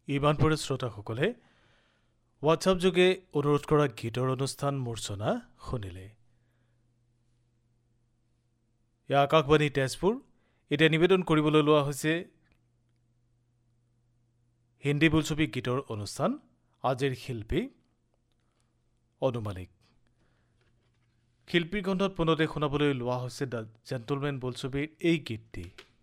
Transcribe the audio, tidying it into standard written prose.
ইমানপুৰৰ শ্ৰোতাসকলে WhatsApp যোগে অনুৰোধ কৰা গীতৰ অনুষ্ঠান মূৰ্ছনা শুনিলে। ইয়া আকাশবাণী তেজপুৰ। এতিয়া নিবেদন কৰিবলৈ লোৱা হৈছে হিন্দী বোলছবি গীতৰ অনুষ্ঠান। আজিৰ শিল্পী অনুমানিক। শিল্পীৰ কণ্ঠত পুনতে শুনাবলৈ লোৱা হৈছে দ্য জেণ্টলমেন বোলছবিৰ এই গীতটি।